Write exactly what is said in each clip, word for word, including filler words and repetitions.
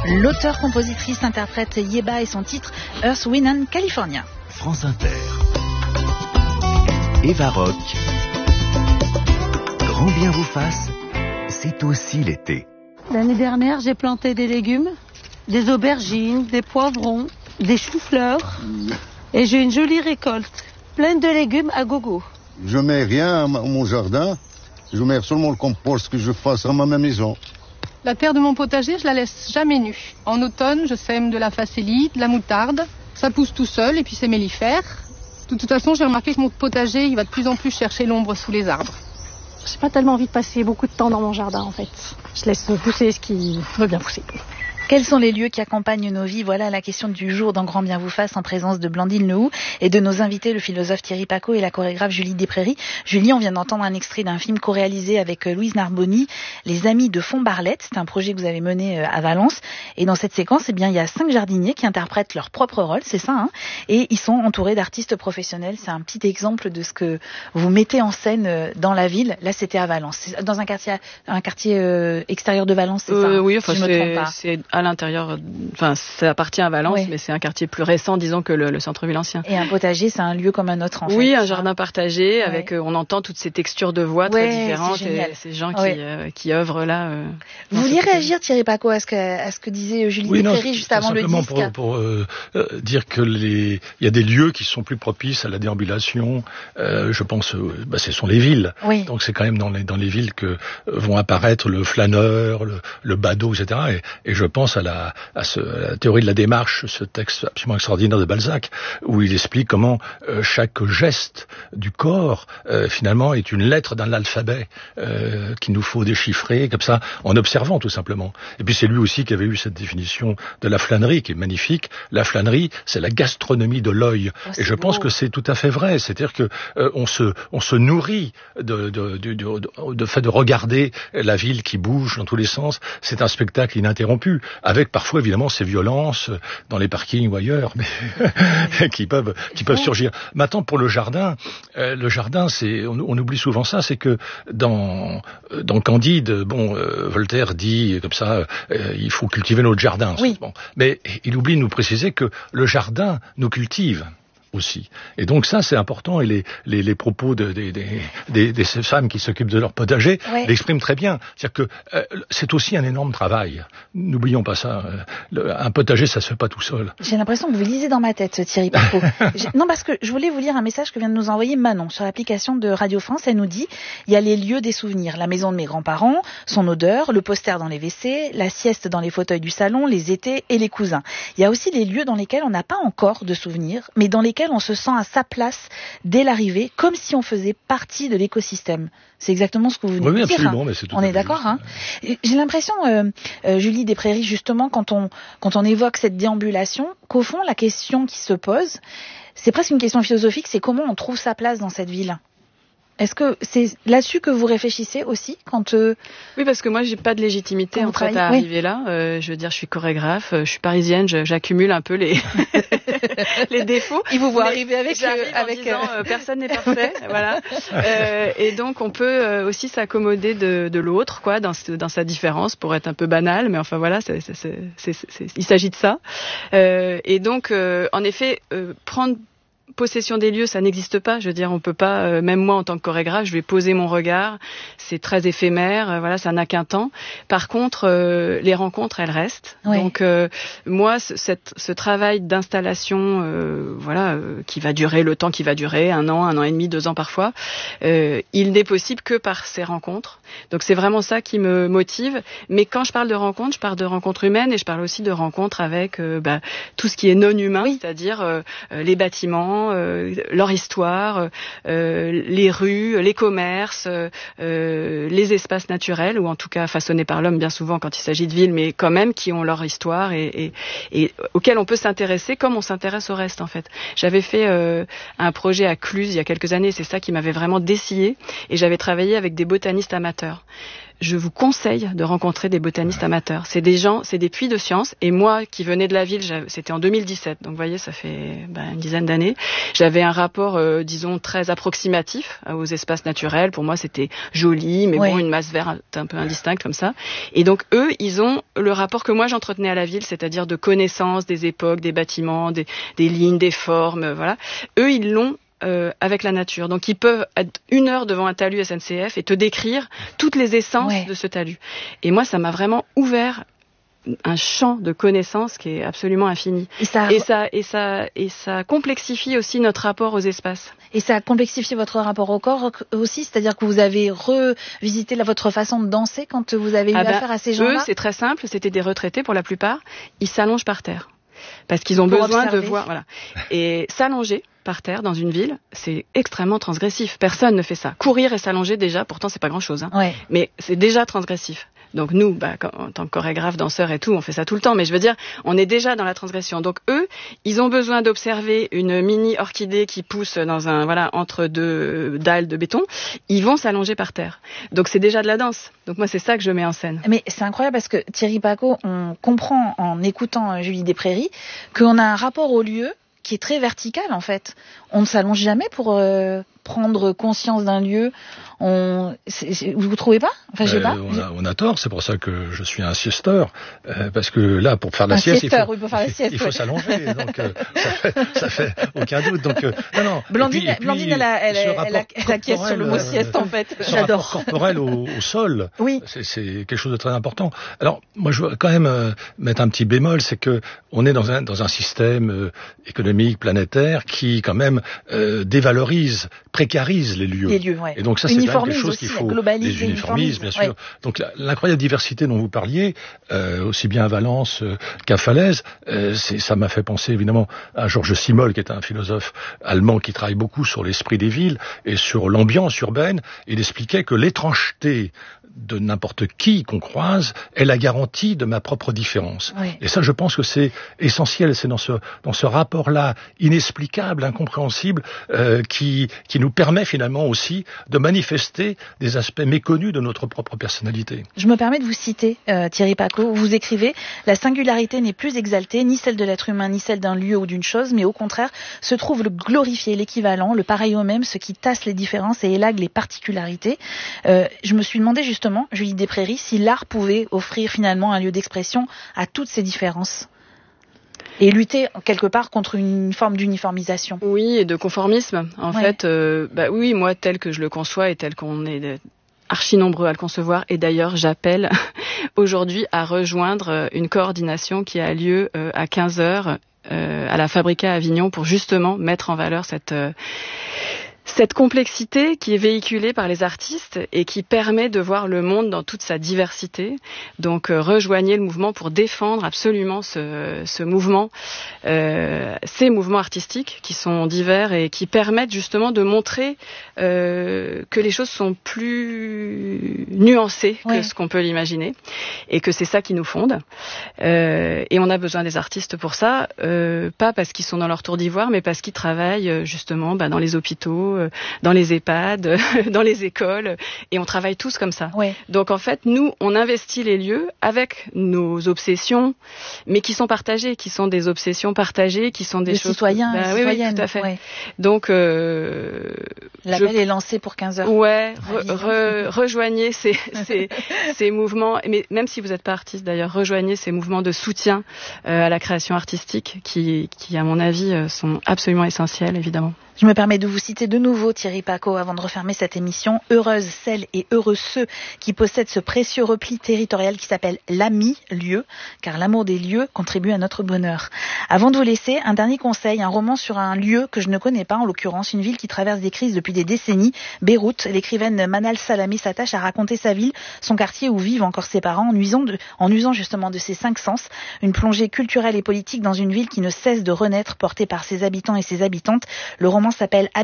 L'auteur-compositrice interprète Yeba et son titre Earth, Wind and California. France Inter. Eva Rock. Grand bien vous fasse, c'est aussi l'été. L'année dernière, j'ai planté des légumes, des aubergines, des poivrons, des choux-fleurs. Et j'ai une jolie récolte, pleine de légumes à gogo. Je mets rien à mon jardin. Je mets seulement le compost que je fasse à ma maison. La terre de mon potager, je la laisse jamais nue. En automne, je sème de la facélie, de la moutarde. Ça pousse tout seul et puis c'est mellifère. De toute façon, j'ai remarqué que mon potager, il va de plus en plus chercher l'ombre sous les arbres. J'ai pas tellement envie de passer beaucoup de temps dans mon jardin en fait. Je laisse pousser ce qui veut bien pousser. Quels sont les lieux qui accompagnent nos vies? Voilà la question du jour dans Grand bien vous fasse, en présence de Blandine Lehou et de nos invités, le philosophe Thierry Pacaud et la chorégraphe Julie Desprairies. Julie, on vient d'entendre un extrait d'un film co-réalisé avec Louise Narboni, Les Amis de Font-Barlette. C'est un projet que vous avez mené à Valence. Et dans cette séquence, eh bien, il y a cinq jardiniers qui interprètent leur propre rôle, c'est ça, hein, et ils sont entourés d'artistes professionnels. C'est un petit exemple de ce que vous mettez en scène dans la ville. Là, c'était à Valence. C'est dans un quartier, un quartier euh, extérieur de Valence, c'est euh, ça, hein, Oui, enfin, si je me trompe pas. c'est à l'intérieur, enfin ça appartient à Valence, oui. Mais c'est un quartier plus récent, disons, que le, le centre-ville ancien. Et un potager, c'est un lieu comme un autre, en oui, fait. Oui, un jardin partagé, ouais. Avec, euh, on entend toutes ces textures de voix ouais, très différentes, et ces gens qui, ouais. euh, qui œuvrent là. Euh, Vous vouliez réagir, Thierry Pacaud, à ce que, à ce que disait Julie oui, Desprairies juste avant le disque? Simplement pour, pour euh, dire que les, il y a des lieux qui sont plus propices à la déambulation. Euh, je pense, euh, bah, ce sont les villes. Oui. Donc c'est quand même dans les, dans les villes que vont apparaître le flâneur, le, le badaud, et cetera. Et, et je pense à la, à, ce, à la théorie de la démarche, ce texte absolument extraordinaire de Balzac, où il explique comment euh, chaque geste du corps, euh, finalement, est une lettre dans l'alphabet euh, qu'il nous faut déchiffrer, comme ça, en observant tout simplement. Et puis c'est lui aussi qui avait eu cette définition de la flânerie, qui est magnifique. La flânerie, c'est la gastronomie de l'œil. Oh, et je beau. pense que c'est tout à fait vrai. C'est-à-dire que euh, on se, on se nourrit de, de, de, de, de, de fait de regarder la ville qui bouge dans tous les sens. C'est un spectacle ininterrompu, avec parfois évidemment ces violences dans les parkings ou ailleurs, mais qui peuvent, qui peuvent surgir. Maintenant, pour le jardin, euh, le jardin, c'est, on, on oublie souvent ça, c'est que dans, dans Candide, bon, euh, Voltaire dit comme ça, euh, il faut cultiver notre jardin. Oui. Bon, mais il oublie de nous préciser que le jardin nous cultive aussi. Et donc ça, c'est important, et les, les, les propos de, de, de, de, de ces femmes qui s'occupent de leur potager ouais. l'expriment très bien. C'est-à-dire que euh, c'est aussi un énorme travail. N'oublions pas ça. Euh, le, un potager, ça se fait pas tout seul. J'ai l'impression que vous lisez dans ma tête, Thierry Pacaud. Non, parce que je voulais vous lire un message que vient de nous envoyer Manon sur l'application de Radio France. Elle nous dit, il y a les lieux des souvenirs, la maison de mes grands-parents, son odeur, le poster dans les W C, la sieste dans les fauteuils du salon, les étés et les cousins. Il y a aussi les lieux dans lesquels on n'a pas encore de souvenirs, mais dans lesquels on se sent à sa place dès l'arrivée, comme si on faisait partie de l'écosystème. C'est exactement ce que vous venez oui, de dire. Absolument, hein. Mais c'est tout on est d'accord. Hein. J'ai l'impression, euh, euh, Julie Desprairies, justement, quand on, quand on évoque cette déambulation, qu'au fond, la question qui se pose, c'est presque une question philosophique, c'est comment on trouve sa place dans cette ville. Est-ce que c'est là-dessus que vous réfléchissez aussi quand euh, Oui, parce que moi, j'ai pas de légitimité en fait à oui. arriver là. Euh, je veux dire, je suis chorégraphe, je suis parisienne, je, j'accumule un peu les les défauts. Il vous voit arriver avec euh, avec en disant, euh, personne n'est parfait, voilà. Euh, et donc, on peut euh, aussi s'accommoder de, de l'autre, quoi, dans dans sa différence, pour être un peu banal, mais enfin voilà, c'est, c'est, c'est, c'est, c'est, il s'agit de ça. Euh, et donc, euh, en effet, euh, prendre possession des lieux, ça n'existe pas. Je veux dire, on peut pas, euh, même moi en tant que chorégraphe, je vais poser mon regard. C'est très éphémère. Euh, voilà, ça n'a qu'un temps. Par contre, euh, les rencontres, elles restent. Oui. Donc, euh, moi, ce, cette, ce travail d'installation, euh, voilà, euh, qui va durer le temps qui va durer, un an, un an et demi, deux ans parfois, euh, il n'est possible que par ces rencontres. Donc, c'est vraiment ça qui me motive. Mais quand je parle de rencontres, je parle de rencontres humaines et je parle aussi de rencontres avec euh, bah, tout ce qui est non humain, oui. c'est-à-dire euh, les bâtiments, Euh, leur histoire, euh, les rues, les commerces, euh, les espaces naturels, ou en tout cas façonnés par l'homme bien souvent quand il s'agit de villes, mais quand même qui ont leur histoire et, et, et auxquels on peut s'intéresser comme on s'intéresse au reste en fait. J'avais fait euh, un projet à Cluse il y a quelques années, c'est ça qui m'avait vraiment dessillé, et j'avais travaillé avec des botanistes amateurs. je vous conseille de rencontrer des botanistes amateurs. C'est des gens, c'est des puits de science. Et moi, qui venais de la ville, c'était en deux mille dix-sept. Donc, vous voyez, ça fait bah, une dizaine d'années. J'avais un rapport, euh, disons, très approximatif aux espaces naturels. Pour moi, c'était joli, mais ouais. bon, une masse verte un peu indistincte comme ça. Et donc, eux, ils ont le rapport que moi, j'entretenais à la ville, c'est-à-dire de connaissance des époques, des bâtiments, des, des lignes, des formes, euh, voilà. Eux, ils l'ont Euh, avec la nature. Donc ils peuvent être une heure devant un talus S N C F et te décrire toutes les essences ouais. de ce talus. Et moi, ça m'a vraiment ouvert un champ de connaissances qui est absolument infini. Et ça, et ça, et ça, et ça complexifie aussi notre rapport aux espaces. Et ça complexifie votre rapport au corps aussi, c'est-à-dire que vous avez revisité la, votre façon de danser quand vous avez eu ah ben, affaire à ces gens-là. Eux, c'est très simple. C'était des retraités pour la plupart. Ils s'allongent par terre parce qu'ils ont pour besoin observer. de voir. Voilà. Et s'allonger par terre dans une ville, c'est extrêmement transgressif. Personne ne fait ça. Courir et s'allonger déjà, pourtant c'est pas grand-chose, hein. Ouais. Mais c'est déjà transgressif. Donc nous, bah, en tant que chorégraphe, danseur et tout, on fait ça tout le temps. Mais je veux dire, on est déjà dans la transgression. Donc eux, ils ont besoin d'observer une mini orchidée qui pousse dans un voilà entre deux dalles de béton. Ils vont s'allonger par terre. Donc c'est déjà de la danse. Donc moi, c'est ça que je mets en scène. Mais c'est incroyable parce que Thierry Pacaud, on comprend en écoutant Julie Desprairies qu'on a un rapport au lieu qui est très vertical en fait. On ne s'allonge jamais pour euh, prendre conscience d'un lieu. On, c'est, c'est, vous ne trouvez pas enfin, je sais pas. On, a, on a tort, c'est pour ça que je suis un siesteur. Euh, parce que là, pour faire la un sieste, siesteur, il faut, oui, pour faire la sieste, il faut ouais. s'allonger. Donc euh, ça, fait, ça fait aucun doute. Donc, euh, non, non. Blandine, et puis, et puis, Blandine elle, a, elle, elle, elle, a, elle acquiesce sur le mot sieste en fait. Ce J'adore. rapport corporel au, au sol, oui. c'est, c'est quelque chose de très important. Alors, moi, je veux quand même euh, mettre un petit bémol, c'est que on est dans un, dans un système euh, économique, planétaire, qui quand même euh, dévalorise, précarise les lieux. Les lieux, ouais. Et donc ça, c'est quand même quelque chose qu'il faut les uniformiser, bien sûr. Ouais. Donc la, l'incroyable diversité dont vous parliez, euh, aussi bien à Valence euh, qu'à Falaise, euh, c'est, ça m'a fait penser évidemment à Georges Simmel, qui est un philosophe allemand qui travaille beaucoup sur l'esprit des villes et sur l'ambiance urbaine. Il expliquait que l'étrangeté de n'importe qui qu'on croise est la garantie de ma propre différence. Oui. Et ça, je pense que c'est essentiel. C'est dans ce dans ce rapport-là inexplicable, incompréhensible, euh, qui qui nous permet finalement aussi de manifester des aspects méconnus de notre propre personnalité. Je me permets de vous citer euh, Thierry Pacaud. Vous écrivez: la singularité n'est plus exaltée, ni celle de l'être humain, ni celle d'un lieu ou d'une chose, mais au contraire se trouve le glorifié, l'équivalent, le pareil au même, ce qui tasse les différences et élague les particularités. Euh, je me suis demandé justement, Julie Desprairies, si l'art pouvait offrir finalement un lieu d'expression à toutes ces différences et lutter quelque part contre une forme d'uniformisation. Oui, et de conformisme. En ouais. fait, euh, bah oui, moi, tel que je le conçois et tel qu'on est archi nombreux à le concevoir, et d'ailleurs, j'appelle aujourd'hui à rejoindre une coordination qui a lieu euh, à quinze heures euh, à la Fabrica à Avignon pour justement mettre en valeur cette... Euh, Cette complexité qui est véhiculée par les artistes et qui permet de voir le monde dans toute sa diversité. Donc euh, rejoignez le mouvement pour défendre absolument ce, ce mouvement, euh, ces mouvements artistiques qui sont divers et qui permettent justement de montrer euh, que les choses sont plus nuancées que oui. ce qu'on peut l'imaginer et que c'est ça qui nous fonde. Euh, et on a besoin des artistes pour ça, euh, pas parce qu'ils sont dans leur tour d'ivoire, mais parce qu'ils travaillent justement bah, dans les hôpitaux, dans les EHPAD, dans les écoles, et on travaille tous comme ça. Ouais. Donc en fait, nous, on investit les lieux avec nos obsessions, mais qui sont partagées, qui sont des obsessions partagées, qui sont des les choses... Citoyens, bah, les oui, citoyennes. Oui, tout à fait. Ouais. Donc... Euh, L'appel je... est lancé pour quinze heures. Ouais, re, re, rejoignez ces, ces, ces mouvements, mais même si vous n'êtes pas artiste d'ailleurs, rejoignez ces mouvements de soutien euh, à la création artistique qui, qui, à mon avis, sont absolument essentiels, évidemment. Je me permets de vous citer de nouveau Thierry Pacaud avant de refermer cette émission. Heureuses celles et heureux ceux qui possèdent ce précieux repli territorial qui s'appelle l'ami-lieu, car l'amour des lieux contribue à notre bonheur. Avant de vous laisser, un dernier conseil, un roman sur un lieu que je ne connais pas, en l'occurrence une ville qui traverse des crises depuis des décennies, Beyrouth. L'écrivaine Manal Salami s'attache à raconter sa ville, son quartier où vivent encore ses parents, en usant, de, en usant justement de ses cinq sens. Une plongée culturelle et politique dans une ville qui ne cesse de renaître, portée par ses habitants et ses habitantes. Le roman s'appelle Habibi Beyrouth.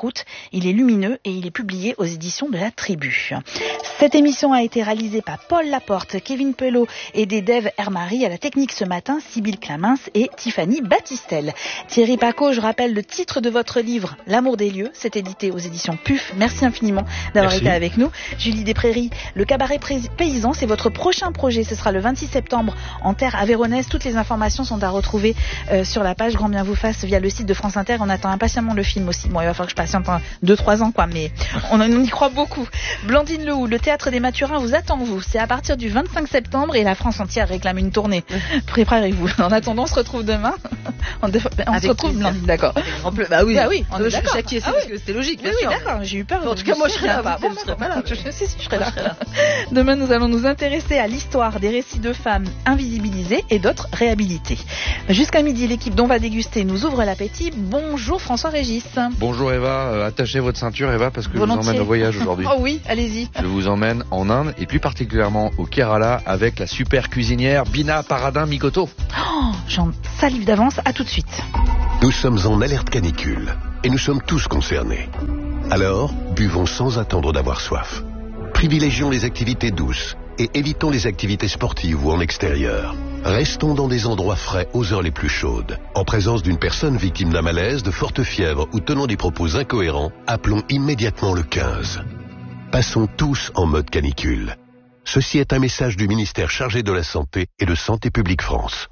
Beyrouth. Il est lumineux et il est publié aux éditions de La Tribu. Cette émission a été réalisée par Paul Laporte, Kevin Pelot et des Dev Hermary. À la technique ce matin, Sybille Clamins et Tiffany Battistel. Thierry Pacaud, je rappelle le titre de votre livre, L'amour des lieux. C'est édité aux éditions P U F. Merci infiniment d'avoir Merci. été avec nous. Julie Desprairies, le cabaret paysan, c'est votre prochain projet. Ce sera le vingt-six septembre en terre aveyronnaise. Toutes les informations sont à retrouver euh, sur la page Grand Bien vous fasse via le site de France Inter. On attend impatiemment le film aussi. Bon, il va falloir que je patiente deux trois ans, quoi, mais on, on y croit beaucoup. Blandine Lehoux, le théâtre des Mathurins vous attend, vous. C'est à partir du vingt-cinq septembre et la France entière réclame une tournée. Préparez-vous. En attendant, on se retrouve demain. On, de... on se retrouve, Blandine, d'accord. Bah oui, bah oui, on est d'accord. Chaque ah oui. C'était logique, bien oui, sûr. Oui, d'accord, j'ai eu peur. En tout cas, moi, je serai là. Pas. Bon, bon, je serai pas là. Je, si, si, je serai là. Je serai là. Demain, nous allons nous intéresser à l'histoire des récits de femmes invisibilisées et d'autres réhabilitées. Jusqu'à midi, l'équipe dont va déguster nous ouvre l'appétit. Bonjour François Régis. Bonjour Eva, euh, attachez votre ceinture Eva parce que Volontiers. je vous emmène au voyage aujourd'hui. Oh oui, allez-y. Je vous emmène en Inde et plus particulièrement au Kerala avec la super cuisinière Bina Paradin Mikoto. Oh, j'en salive d'avance, à tout de suite. Nous sommes en alerte canicule et nous sommes tous concernés. Alors, buvons sans attendre d'avoir soif. Privilégions les activités douces et évitons les activités sportives ou en extérieur. Restons dans des endroits frais aux heures les plus chaudes. En présence d'une personne victime d'un malaise, de forte fièvre ou tenant des propos incohérents, appelons immédiatement le quinze. Passons tous en mode canicule. Ceci est un message du ministère chargé de la Santé et de Santé publique France.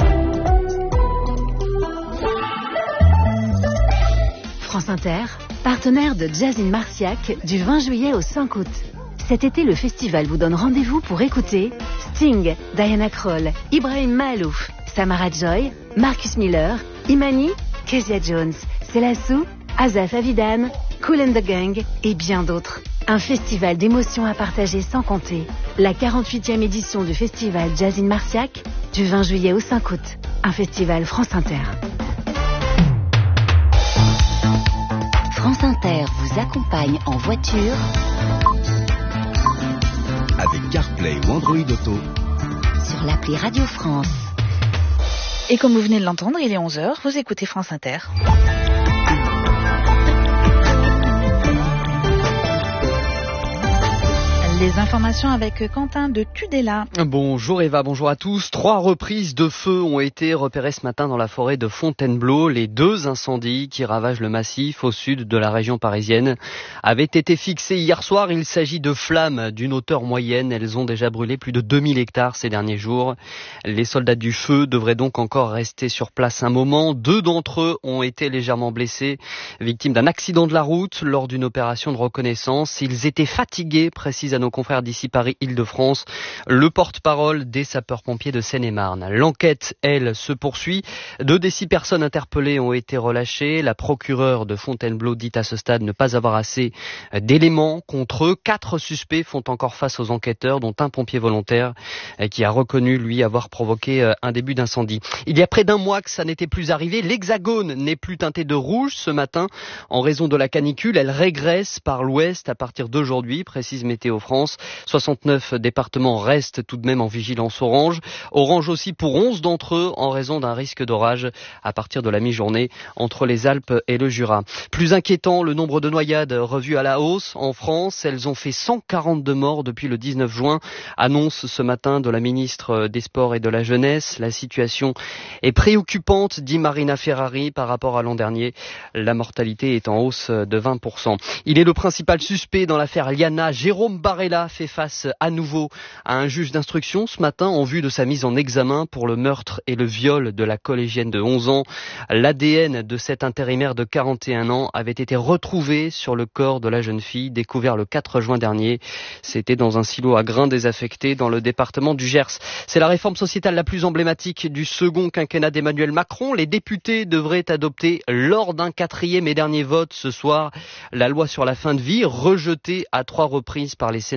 France Inter, partenaire de Jazz in Marciac du vingt juillet au cinq août. Cet été, le festival vous donne rendez-vous pour écouter Sting, Diana Krall, Ibrahim Mahalouf, Samara Joy, Marcus Miller, Imani, Kezia Jones, Selassou, Azaf Avidan, Kool and the Gang et bien d'autres. Un festival d'émotions à partager sans compter. La quarante-huitième édition du festival Jazz in Marciac du vingt juillet au cinq août. Un festival France Inter. France Inter vous accompagne en voiture avec CarPlay ou Android Auto sur l'appli Radio France. Et comme vous venez de l'entendre, il est onze heures, vous écoutez France Inter. Les informations avec Quentin de Tudela. Bonjour Eva, bonjour à tous. Trois reprises de feu ont été repérées ce matin dans la forêt de Fontainebleau. Les deux incendies qui ravagent le massif au sud de la région parisienne avaient été fixés hier soir. Il s'agit de flammes d'une hauteur moyenne. Elles ont déjà brûlé plus de deux mille hectares ces derniers jours. Les soldats du feu devraient donc encore rester sur place un moment. Deux d'entre eux ont été légèrement blessés, victimes d'un accident de la route lors d'une opération de reconnaissance. Ils étaient fatigués, précise à nos confrères d'ici Paris-Île-de-France, le porte-parole des sapeurs-pompiers de Seine-et-Marne. L'enquête, elle, se poursuit. Deux des six personnes interpellées ont été relâchées. La procureure de Fontainebleau dit à ce stade ne pas avoir assez d'éléments contre eux. Quatre suspects font encore face aux enquêteurs, dont un pompier volontaire qui a reconnu, lui, avoir provoqué un début d'incendie. Il y a près d'un mois que ça n'était plus arrivé. L'Hexagone n'est plus teinté de rouge ce matin en raison de la canicule. Elle régresse par l'ouest à partir d'aujourd'hui, précise Météo France. soixante-neuf départements restent tout de même en vigilance orange. Orange aussi pour onze d'entre eux en raison d'un risque d'orage à partir de la mi-journée entre les Alpes et le Jura. Plus inquiétant, le nombre de noyades revu à la hausse en France. Elles ont fait cent quarante-deux morts depuis le dix-neuf juin. Annonce ce matin de la ministre des Sports et de la Jeunesse. La situation est préoccupante, dit Marina Ferrari, par rapport à l'an dernier. La mortalité est en hausse de vingt pour cent. Il est le principal suspect dans l'affaire Liana. Jérôme Barella fait face à nouveau à un juge d'instruction ce matin en vue de sa mise en examen pour le meurtre et le viol de la collégienne de onze ans. L'A D N de cet intérimaire de quarante et un ans avait été retrouvé sur le corps de la jeune fille, découvert le quatre juin dernier. C'était dans un silo à grains désaffecté dans le département du Gers. C'est la réforme sociétale la plus emblématique du second quinquennat d'Emmanuel Macron. Les députés devraient adopter lors d'un quatrième et dernier vote ce soir la loi sur la fin de vie, rejetée à trois reprises par les sénateurs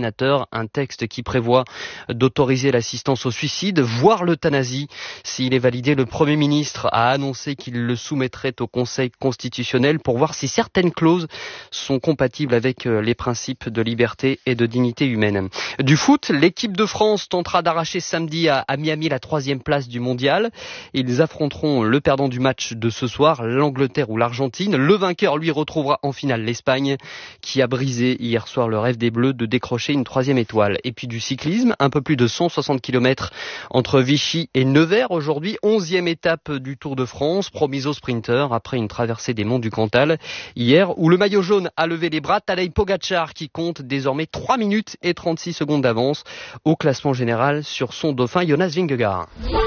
sénateurs, un texte qui prévoit d'autoriser l'assistance au suicide, voire l'euthanasie. S'il est validé, le Premier ministre a annoncé qu'il le soumettrait au Conseil constitutionnel pour voir si certaines clauses sont compatibles avec les principes de liberté et de dignité humaine. Du foot, l'équipe de France tentera d'arracher samedi à, à Miami la troisième place du mondial. Ils affronteront le perdant du match de ce soir, l'Angleterre ou l'Argentine. Le vainqueur, lui, retrouvera en finale l'Espagne, qui a brisé hier soir le rêve des Bleus de décrocher une troisième étoile. Et puis du cyclisme, un peu plus de cent soixante kilomètres entre Vichy et Nevers aujourd'hui, onzième étape du Tour de France, promise aux sprinteurs après une traversée des monts du Cantal hier, où le maillot jaune a levé les bras. Tadej Pogacar qui compte désormais trois minutes et trente-six secondes d'avance au classement général sur son dauphin Jonas Vingegaard.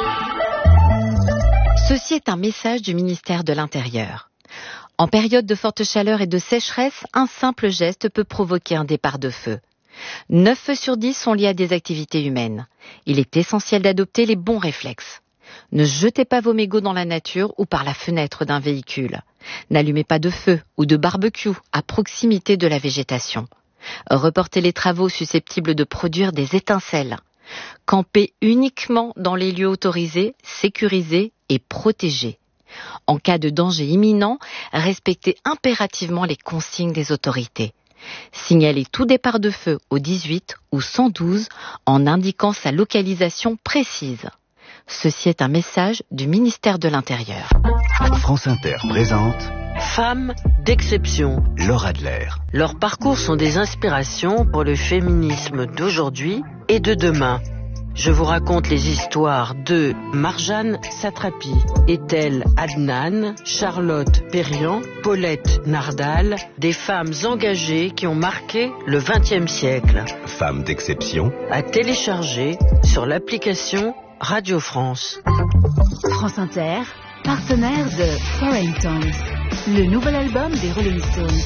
Ceci est un message du ministère de l'Intérieur. En période de forte chaleur et de sécheresse, un simple geste peut provoquer un départ de feu. neuf feux sur dix sont liés à des activités humaines. Il est essentiel d'adopter les bons réflexes. Ne jetez pas vos mégots dans la nature ou par la fenêtre d'un véhicule. N'allumez pas de feu ou de barbecue à proximité de la végétation. Reportez les travaux susceptibles de produire des étincelles. Campez uniquement dans les lieux autorisés, sécurisés et protégés. En cas de danger imminent, respectez impérativement les consignes des autorités. Signalez tout départ de feu au dix-huit ou cent douze en indiquant sa localisation précise. Ceci est un message du ministère de l'Intérieur. France Inter présente Femmes d'exception. Laura Adler. Leurs parcours sont des inspirations pour le féminisme d'aujourd'hui et de demain. Je vous raconte les histoires de Marjane Satrapi, Ethel Adnan, Charlotte Perriand, Paulette Nardal, des femmes engagées qui ont marqué le vingtième siècle. Femmes d'exception. À télécharger sur l'application Radio France. France Inter, partenaire de Foreign Tongues, le nouvel album des Rolling Stones.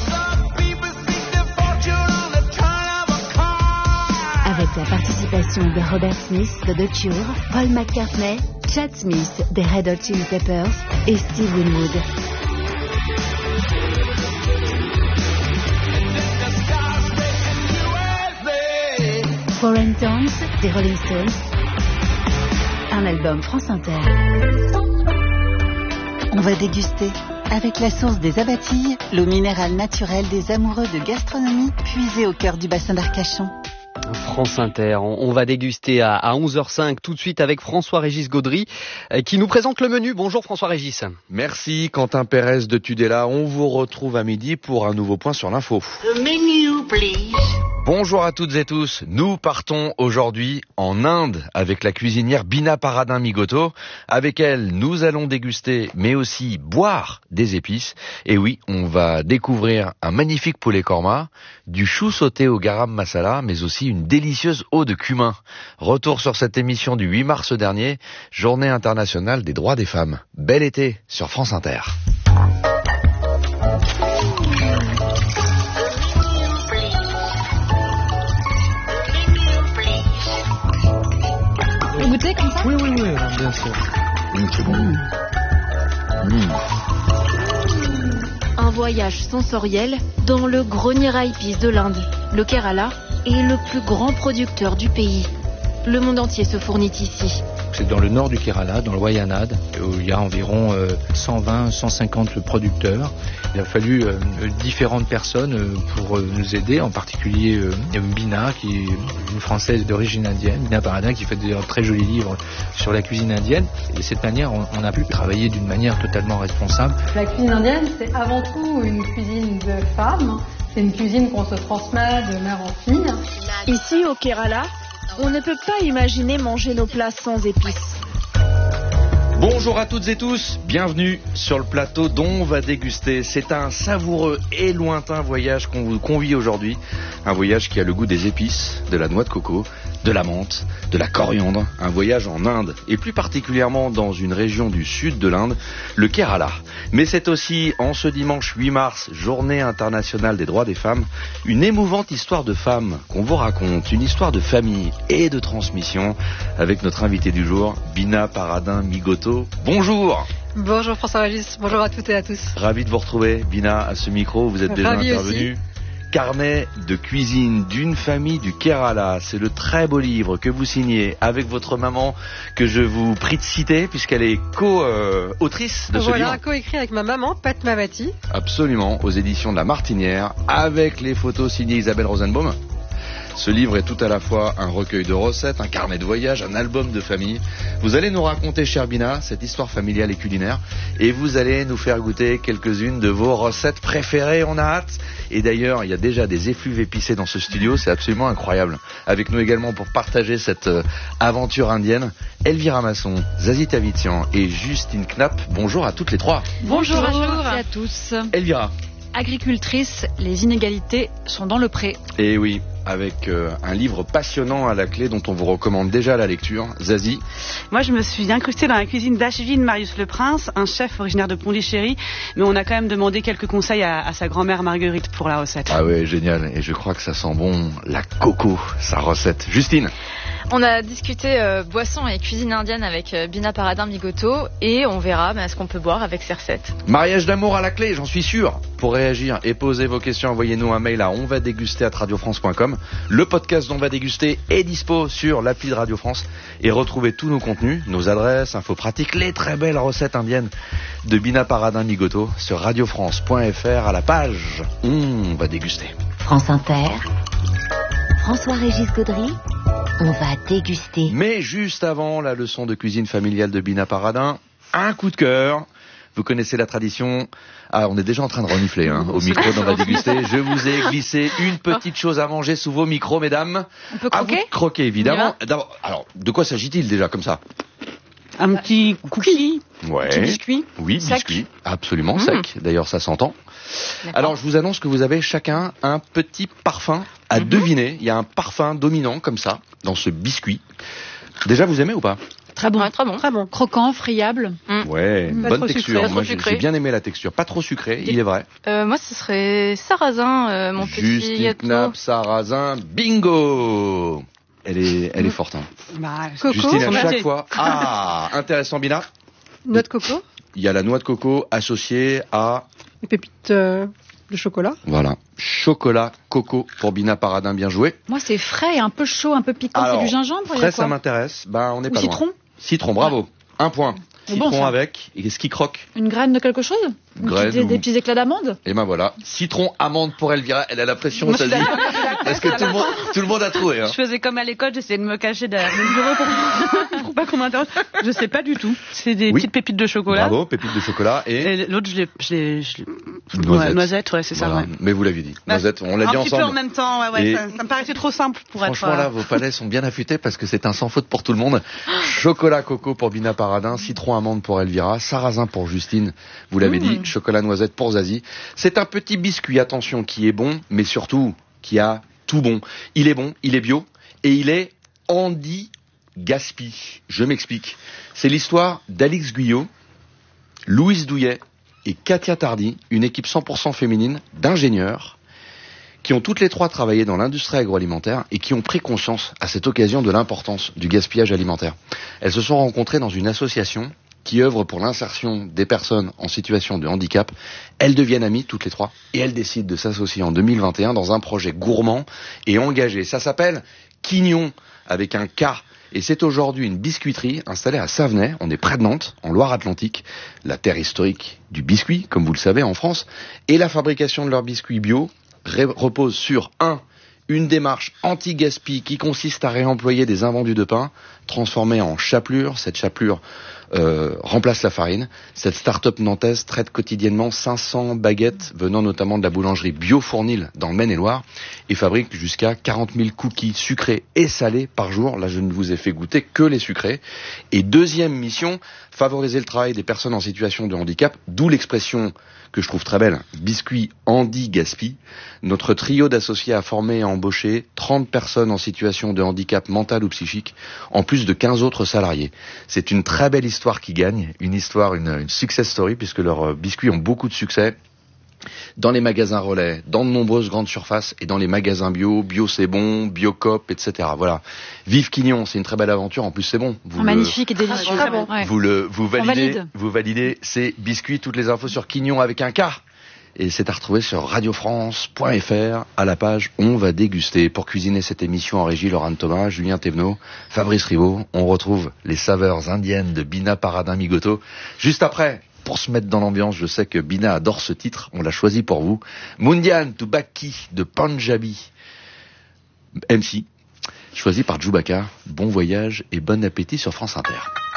Avec la participation de Robert Smith de The Cure, Paul McCartney, Chad Smith des Red Hot Chili Peppers et Steve Winwood. Foreign Tongues des Rolling Stones, un album France Inter. On va déguster avec la source des Abatilles, l'eau minérale naturelle des amoureux de gastronomie, puisée au cœur du bassin d'Arcachon. France Inter, on va déguster à onze heures cinq tout de suite avec François-Régis Gaudry qui nous présente le menu. Bonjour François-Régis. Merci Quentin Pérez de Tudela. On vous retrouve à midi pour un nouveau point sur l'info. The menu, please. Bonjour à toutes et tous. Nous partons aujourd'hui en Inde avec la cuisinière Bina Paradin-Migoto. Avec elle, nous allons déguster mais aussi boire des épices. Et oui, on va découvrir un magnifique poulet korma, du chou sauté au garam masala, mais aussi une délicieuse eau de cumin. Retour sur cette émission du huit mars dernier, Journée internationale des droits des femmes. Bel été sur France Inter. Vous goûtez comme ça ? Oui, oui, oui, bien sûr. Mmh, c'est bon. Mmh. Un voyage sensoriel dans le grenier à épices de l'Inde. Le Kerala est le plus grand producteur du pays. Le monde entier se fournit ici. C'est dans le nord du Kerala, dans le Wayanad, où il y a environ euh, cent vingt, cent cinquante producteurs. Il a fallu euh, différentes personnes euh, pour euh, nous aider, en particulier euh, Bina, qui est une Française d'origine indienne, Bina Paradin, qui fait des très jolis livres sur la cuisine indienne. Et de cette manière, on, on a pu travailler d'une manière totalement responsable. La cuisine indienne, c'est avant tout une cuisine de femmes. C'est une cuisine qu'on se transmet de mère en fille. Ici, au Kerala, on ne peut pas imaginer manger nos plats sans épices. Bonjour à toutes et tous, bienvenue sur le plateau dont on va déguster. C'est un savoureux et lointain voyage qu'on vous convie aujourd'hui. Un voyage qui a le goût des épices, de la noix de coco, de la menthe, de la coriandre. Un voyage en Inde et plus particulièrement dans une région du sud de l'Inde, le Kerala. Mais c'est aussi en ce dimanche huit mars, Journée internationale des droits des femmes, une émouvante histoire de femme qu'on vous raconte, une histoire de famille et de transmission avec notre invité du jour, Bina Paradin-Migoto. Bonjour. Bonjour François-Régis, bonjour à toutes et à tous. Ravi de vous retrouver, Bina, à ce micro. Vous êtes déjà Ravi intervenue carnet de cuisine d'une famille du Kerala. C'est le très beau livre que vous signez avec votre maman, que je vous prie de citer, puisqu'elle est co-autrice de ce voilà, livre. Voilà, co-écrit avec ma maman, Padmavati. Absolument, aux éditions de La Martinière, avec les photos signées Isabelle Rosenbaum. Ce livre est tout à la fois un recueil de recettes, un carnet de voyage, un album de famille. Vous allez nous raconter, chère Bina, cette histoire familiale et culinaire. Et vous allez nous faire goûter quelques-unes de vos recettes préférées. On a hâte. Et d'ailleurs, il y a déjà des effluves épicés dans ce studio. C'est absolument incroyable. Avec nous également pour partager cette euh, aventure indienne, Elvira Masson, Zazie Tavitian et Justine Knapp. Bonjour à toutes les trois. Bonjour, Bonjour à tous. Elvira. Agricultrice, les inégalités sont dans le pré. Et oui, avec euh, un livre passionnant à la clé dont on vous recommande déjà la lecture. Zazie. Moi, je me suis incrustée dans la cuisine d'Ashvin Marius Le Prince, un chef originaire de Pondichéry, mais on a quand même demandé quelques conseils à, à sa grand-mère Marguerite pour la recette. Ah ouais, génial. Et je crois que ça sent bon la coco, sa recette. Justine. On a discuté euh, boissons et cuisine indienne avec euh, Bina Paradin Migoto et on verra bah, ce qu'on peut boire avec ces recettes. Mariage d'amour à la clé, j'en suis sûr. Pour réagir et poser vos questions, envoyez-nous un mail à onvadéguster arobase radiofrance point com. Le podcast d'On va déguster est dispo sur l'appli de Radio France et retrouvez tous nos contenus, nos adresses, infos pratiques, les très belles recettes indiennes de Bina Paradin Migoto sur radiofrance point f r à la page On va déguster. France Inter, François-Régis Gaudry. On va déguster. Mais juste avant la leçon de cuisine familiale de Bina Paradin, un coup de cœur. Vous connaissez la tradition. Ah, on est déjà en train de renifler hein, au micro d'On va déguster. Je vous ai glissé une petite chose à manger sous vos micros, mesdames. On peut croquer ? À vous de croquer, évidemment. D'abord, alors, de quoi s'agit-il déjà comme ça ? Un petit cookie. Ouais. Un petit biscuit. Oui, sec. biscuit. Absolument Mmh. sec. D'ailleurs, ça s'entend. Alors, je vous annonce que vous avez chacun un petit parfum à mmh. deviner. Il y a un parfum dominant comme ça dans ce biscuit. Déjà, vous aimez ou pas ? Très bon. Ouais, très bon. Très bon. Croquant, friable. Mmh. Ouais, Pas bonne trop texture. sucré, Moi, trop j'ai, sucré. j'ai bien aimé la texture. Pas trop sucré, il est vrai. Euh, moi, ce serait sarrasin, euh, mon petit Justine gâteau. Knapp, sarrasin, bingo. Elle est, elle est forte. Hein. Bah, Coco, Justine, à chaque fromage. fois. Ah, intéressant, Bina. Noix de coco, Il y a la noix de coco associée à, des pépites euh, de chocolat. voilà, chocolat coco pour Bina Paradin, bien joué. Moi, c'est frais, un peu chaud, un peu piquant. Alors, c'est du gingembre. il y a Frais, quoi ça m'intéresse. Ben, on n'est Ou pas citron loin. Citron, bravo. Un point. C'est bon, Citron ça. avec. Et ce qui croque. Une graine de quelque chose Une Graine petite- ou- Des petits éclats d'amande. Et ben voilà. Citron, amande pour Elvira. Elle a la pression, ça dit. Parce que tout le monde, tout le monde a trouvé. Hein. Je faisais comme à l'école, j'essayais de me cacher derrière le bureau pour, pour pas qu'on m'interroge. Je sais pas du tout. C'est des Oui. petites pépites de chocolat. Bravo, pépites de chocolat et, Et l'autre, je l'ai, je l'ai, je l'ai- Noisette. Ouais, noisette, ouais, c'est ça. Voilà. Ouais. Mais vous l'aviez dit. Noisette, on l'a dit Un petit ensemble. peu en même temps, ouais, ouais. Et- Ça, ça me paraissait trop simple pour être. Franchement, euh, là, vos palais sont bien affûtés parce que c'est un sans faute pour tout le monde. Chocolat coco pour Bina Paradin, citron amande pour Elvira, sarrasin pour Justine, vous l'avez Mmh. dit, chocolat noisette pour Zazie. C'est un petit biscuit, attention, qui est bon, mais surtout, qui a tout bon. Il est bon, il est bio, et il est anti-gaspi. Je m'explique. C'est l'histoire d'Alix Guyot, Louise Douillet et Katia Tardy, une équipe cent pour cent féminine d'ingénieurs, qui ont toutes les trois travaillé dans l'industrie agroalimentaire et qui ont pris conscience à cette occasion de l'importance du gaspillage alimentaire. Elles se sont rencontrées dans une association qui œuvre pour l'insertion des personnes en situation de handicap. Elles deviennent amies toutes les trois et elles décident de s'associer en deux mille vingt et un dans un projet gourmand et engagé. Ça s'appelle Quignon avec un K. Et c'est aujourd'hui une biscuiterie installée à Savenay, on est près de Nantes, en Loire-Atlantique, la terre historique du biscuit, comme vous le savez en France, et la fabrication de leurs biscuits bio repose sur un, une démarche anti-gaspi qui consiste à réemployer des invendus de pain transformés en chapelure. Cette chapelure euh, remplace la farine. Cette start-up nantaise traite quotidiennement cinq cents baguettes venant notamment de la boulangerie Bio Fournil dans le Maine-et-Loire et fabrique jusqu'à quarante mille cookies sucrés et salés par jour. Là, je ne vous ai fait goûter que les sucrés. Et deuxième mission, favoriser le travail des personnes en situation de handicap, d'où l'expression que je trouve très belle, biscuit Andy Gaspi. Notre trio d'associés a formé et embauché trente personnes en situation de handicap mental ou psychique, en plus de quinze autres salariés. C'est une très belle histoire qui gagne, une histoire, une, une success story, puisque leurs biscuits ont beaucoup de succès dans les magasins relais, dans de nombreuses grandes surfaces et dans les magasins bio, bio c'est bon, Biocop, et cetera. Voilà. Vive Quignon, c'est une très belle aventure, en plus c'est bon. Vous Magnifique le... et délicieux. Vous le, vous validez, valide. vous validez ces biscuits, toutes les infos sur Quignon avec un K. Et c'est à retrouver sur radio france point f r à la page On va déguster. Pour cuisiner cette émission en régie, Laurent Thomas, Julien Thévenot, Fabrice Rivaud. On retrouve les saveurs indiennes de Bina Paradin Migoto. Juste après, pour se mettre dans l'ambiance, je sais que Bina adore ce titre, on l'a choisi pour vous. Mundian Tubaki de Punjabi M C, choisi par Djoubaka. Bon voyage et bon appétit sur France Inter.